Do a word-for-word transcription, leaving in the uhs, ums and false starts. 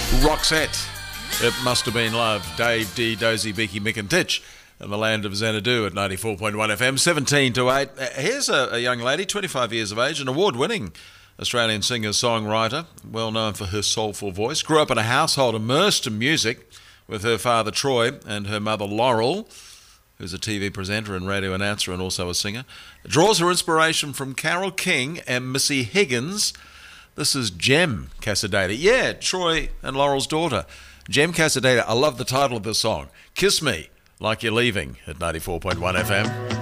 Roxette. It must have been love. Dave D, Dozy, Beaky, Mick and Titch in the land of Xanadu at ninety-four point one F M, seventeen to eight. Here's a, a young lady, twenty-five years of age, an award-winning Australian singer-songwriter, well known for her soulful voice. Grew up in a household immersed in music with her father Troy and her mother Laurel, who's a T V presenter and radio announcer and also a singer. Draws her inspiration from Carole King and Missy Higgins. This is Jem Casadeta. Yeah, Troy and Laurel's daughter. Jem Casadeta. I love the title of this song. Kiss Me Like You're Leaving at ninety-four point one F M.